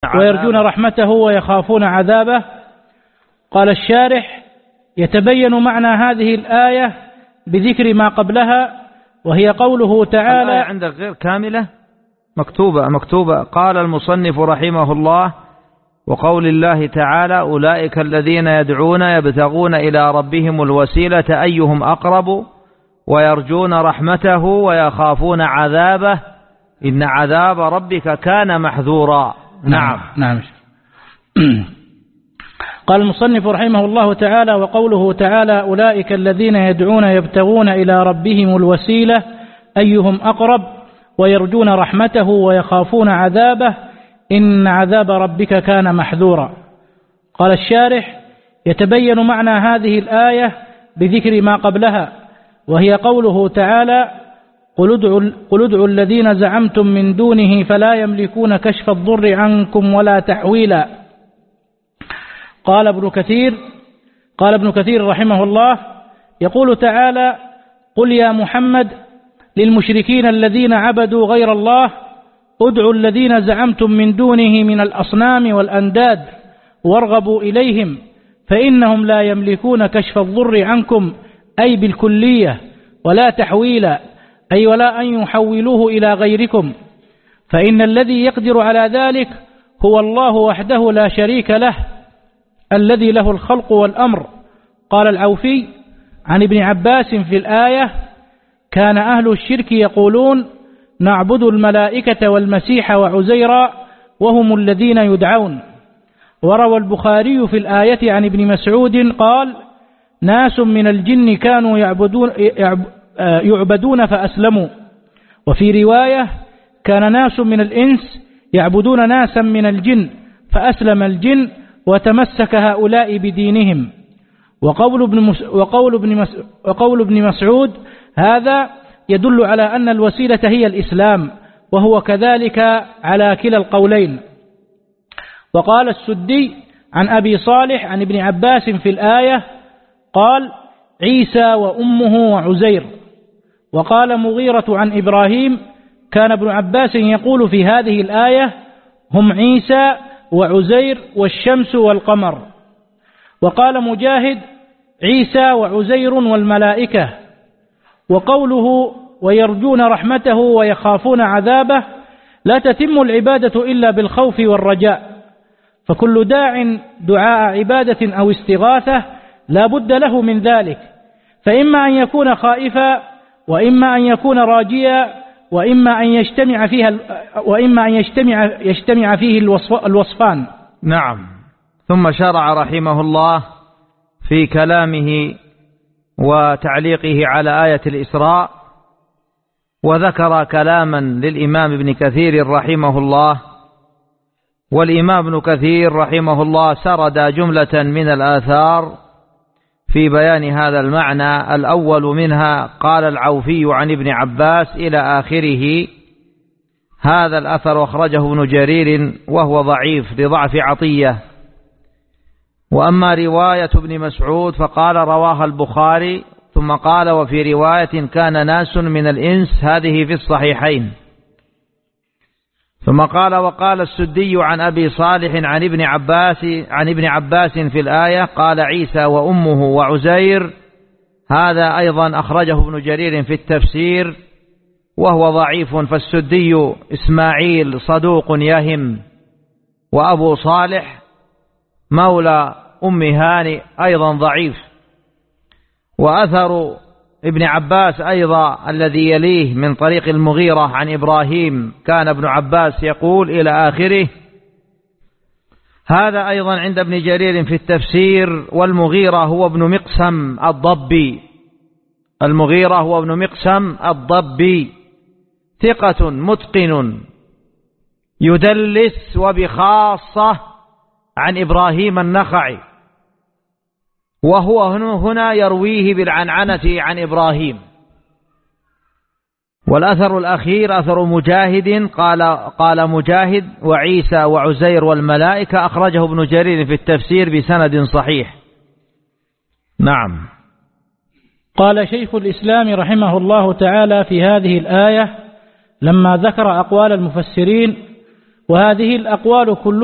ويرجون رحمته ويخافون عذابه. قال الشارح: يتبين معنى هذه الآية بذكر ما قبلها، وهي قوله تعالى. عندك غير كاملة مكتوبة قال المصنف رحمه الله: وقول الله تعالى: أولئك الذين يدعون يبتغون إلى ربهم الوسيلة أيهم أقرب ويرجون رحمته ويخافون عذابه إن عذاب ربك كان محذورا. نعم. قال المصنف رحمه الله تعالى: وقوله تعالى: أولئك الذين يدعون يبتغون إلى ربهم الوسيلة أيهم أقرب ويرجون رحمته ويخافون عذابه إن عذاب ربك كان محذورا. قال الشارح: يتبين معنى هذه الآية بذكر ما قبلها، وهي قوله تعالى: قل ادعوا الذين زعمتم من دونه فلا يملكون كشف الضر عنكم ولا تحويلا. قال ابن كثير رحمه الله: يقول تعالى: قل يا محمد للمشركين الذين عبدوا غير الله ادعوا الذين زعمتم من دونه من الأصنام والأنداد وارغبوا إليهم فإنهم لا يملكون كشف الضر عنكم أي بالكلية ولا تحويلا أي ولا أن يحولوه إلى غيركم، فإن الذي يقدر على ذلك هو الله وحده لا شريك له الذي له الخلق والأمر. قال العوفي عن ابن عباس في الآية: كان أهل الشرك يقولون نعبد الملائكة والمسيح وعزيرا وهم الذين يدعون. وروى البخاري في الآية عن ابن مسعود قال: ناس من الجن كانوا يعبدون فأسلموا. وفي رواية: كان ناس من الإنس يعبدون ناسا من الجن فأسلم الجن وتمسك هؤلاء بدينهم. وقول ابن مسعود هذا يدل على أن الوسيلة هي الإسلام، وهو كذلك على كلا القولين. وقال السدي عن أبي صالح عن ابن عباس في الآية قال: عيسى وأمه وعزير. وقال مغيرة عن إبراهيم: كان ابن عباس يقول في هذه الآية: هم عيسى وعزير والشمس والقمر. وقال مجاهد: عيسى وعزير والملائكة. وقوله ويرجون رحمته ويخافون عذابه لا تتم العبادة إلا بالخوف والرجاء، فكل داع دعاء عبادة أو استغاثة لا بد له من ذلك، فإما أن يكون خائفا وإما أن يكون راجيا وإما أن يجتمع فيه الوصفان. نعم. ثم شرع رحمه الله في كلامه وتعليقه على آية الإسراء، وذكر كلاما للإمام ابن كثير رحمه الله. والإمام ابن كثير رحمه الله سرد جملة من الآثار في بيان هذا المعنى. الأول منها قال العوفي عن ابن عباس إلى آخره. هذا الأثر أخرجه ابن جرير وهو ضعيف لضعف عطية. وأما رواية ابن مسعود فقال رواها البخاري، ثم قال وفي رواية كان ناس من الإنس، هذه في الصحيحين. ثم قال وقال السدي عن أبي صالح عن ابن عباس في الآية قال عيسى وأمه وعزير، هذا أيضا أخرجه ابن جرير في التفسير وهو ضعيف، فالسدي إسماعيل صدوق يهم. وأبو صالح مولى أم هاني أيضا ضعيف. وأثر ابن عباس أيضا الذي يليه من طريق المغيرة عن إبراهيم كان ابن عباس يقول إلى آخره، هذا أيضا عند ابن جرير في التفسير. والمغيرة هو ابن مقسم الضبي، المغيرة هو ابن مقسم الضبي، ثقة متقن يدلس وبخاصة عن إبراهيم النخعي، وهو هنا يرويه بالعنعنة عن إبراهيم. والأثر الأخير أثر مجاهد قال مجاهد وعيسى وعزير والملائكة، أخرجه ابن جرير في التفسير بسند صحيح. نعم. قال شيخ الإسلام رحمه الله تعالى في هذه الآية لما ذكر أقوال المفسرين: وهذه الأقوال كلها